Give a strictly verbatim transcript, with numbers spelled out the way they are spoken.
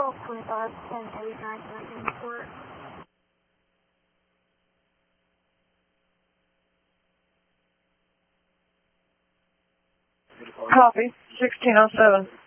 Golf twenty-five, ten eighty-nine, nineteen report. Copy, sixteen oh seven.